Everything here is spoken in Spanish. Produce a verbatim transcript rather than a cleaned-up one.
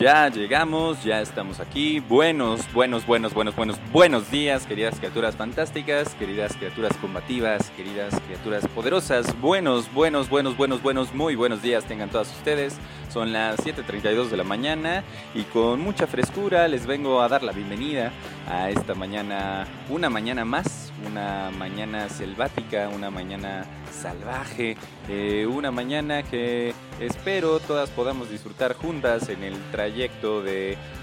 Ya llegamos, ya estamos aquí. Buenos, buenos, buenos, buenos, buenos, buenos días, queridas criaturas fantásticas, queridas criaturas combativas, queridas criaturas poderosas. Buenos, buenos, buenos, buenos, buenos, muy buenos días tengan todas ustedes. Son las siete treinta y dos de la mañana y con mucha frescura les vengo a dar la bienvenida a esta mañana, una mañana más, una mañana selvática, una mañana salvaje, eh, una mañana que espero todas podamos disfrutar juntas en el trayecto de